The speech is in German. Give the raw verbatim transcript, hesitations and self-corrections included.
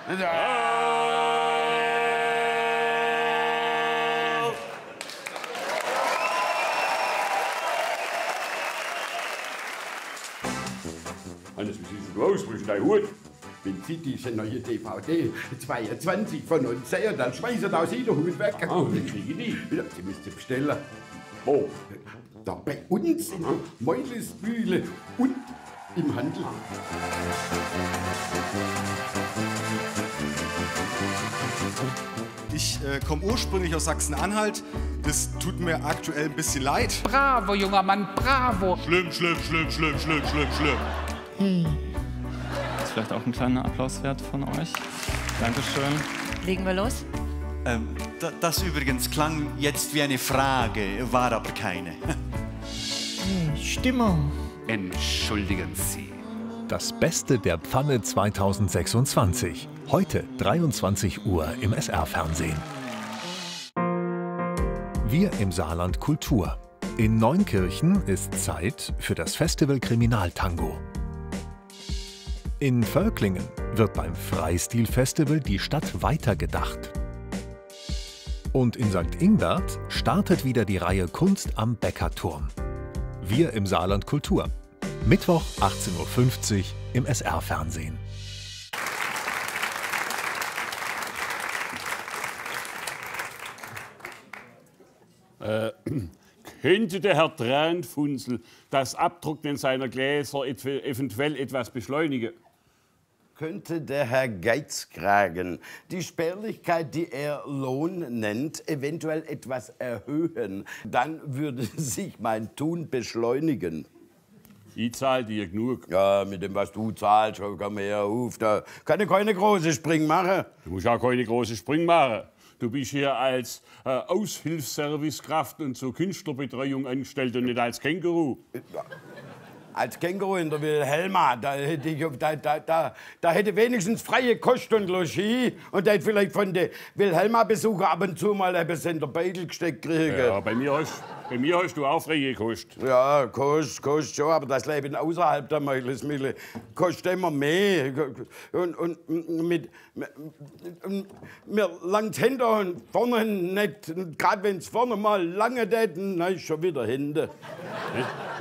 Hannes, wie siehst du aus? Wo ist dein Hut? Wenn Sie diese neue D V D zweiundzwanzig von uns sehen, dann schmeißen da Sie den Hut weg. Ah, wie kriege ich die? Ja, Sie müssen bestellen. Wo? Da bei uns in Meulesbühle und im Handel. Ich äh, komme ursprünglich aus Sachsen-Anhalt. Das tut mir aktuell ein bisschen leid. Bravo, junger Mann, bravo. Schlimm, schlimm, schlimm, schlimm, schlimm, schlimm, schlimm. Hm. Das ist vielleicht auch ein kleiner Applaus wert von euch. Dankeschön. Legen wir los? Ähm, das übrigens klang jetzt wie eine Frage, war aber keine. Hm, Stimmung. Entschuldigen Sie. Das Beste der Pfanne zweitausendsechsundzwanzig. Heute dreiundzwanzig Uhr im S R-Fernsehen. Wir im Saarland Kultur. In Neunkirchen ist Zeit für das Festival Kriminaltango. In Völklingen wird beim Freistil-Festival die Stadt weitergedacht. Und in Sankt Ingbert startet wieder die Reihe Kunst am Bäckerturm. Wir im Saarland Kultur. Mittwoch achtzehn Uhr fünfzig im S R-Fernsehen. Äh, könnte der Herr Tränenfunzel das Abtrocknen seiner Gläser et eventuell etwas beschleunigen? Könnte der Herr Geizkragen die Spärlichkeit, die er Lohn nennt, eventuell etwas erhöhen? Dann würde sich mein Tun beschleunigen. Ich zahle dir genug. Ja, mit dem, was du zahlst, komm her auf. Da kann ich keine große Spring machen. Du musst auch keine große Spring machen. Du bist hier als äh, Aushilfsservicekraft und zur Künstlerbetreuung angestellt und nicht als Känguru. Ja. Als Känguru in der Wilhelma, da hätte, ich, da, da, da, da hätte wenigstens freie Kost und Logis und da hätte vielleicht von den Wilhelma-Besuchern ab und zu mal etwas in der Beutel gesteckt kriegen. Ja, bei mir hast, bei mir hast du auch freie Kost. Ja, Kost, Kost schon, aber das Leben außerhalb der Meulesmühle kostet immer mehr. Und, und mit, mit, mir langt hinter und vorne nicht. Gerade wenn es vorne mal lange geht, dann ist schon wieder hinten.